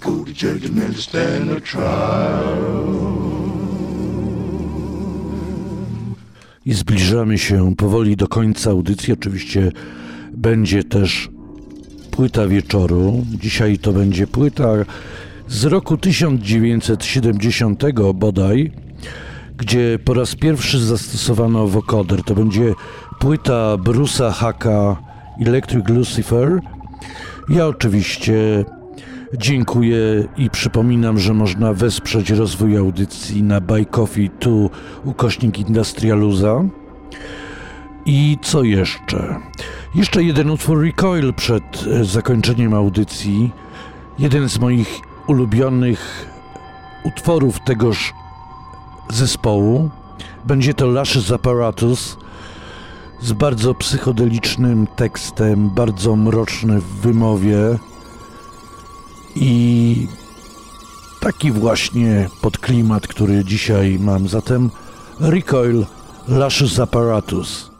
go to church and then stand a trial. I zbliżamy się powoli do końca audycji. Oczywiście będzie też płyta wieczoru. Dzisiaj to będzie płyta z roku 1970 bodaj, gdzie po raz pierwszy zastosowano wokoder. To będzie płyta Bruce'a Hacka Electric Lucifer. Ja oczywiście dziękuję i przypominam, że można wesprzeć rozwój audycji na Buy Coffee /Industrialuza. I co jeszcze? Jeszcze jeden utwór Recoil przed zakończeniem audycji. Jeden z moich ulubionych utworów tegoż zespołu. Będzie to Lashes Apparatus z bardzo psychodelicznym tekstem, bardzo mroczny w wymowie i taki właśnie podklimat, który dzisiaj mam. Zatem Recoil, Lashes Apparatus.